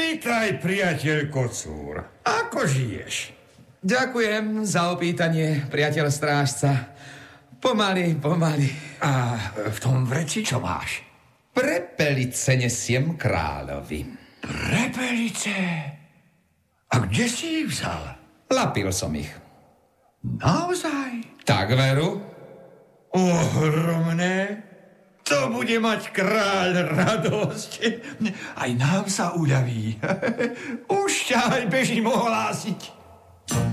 Vítaj, priateľ Kocúr. Ako žiješ? Ďakujem za opýtanie, priateľ strážca. Pomaly. A v tom vreci čo máš? Prepelice nesiem kráľovi. Prepelice? A kde si ich vzal? Lapil som ich. Naozaj? Tak veru? Ohromné. To bude mať kráľ radosť. Aj nám sa uľaví. Už ťa aj bežím ohlásiť.